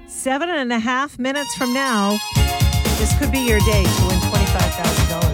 7.5 minutes from now, this could be your day to win $25,000.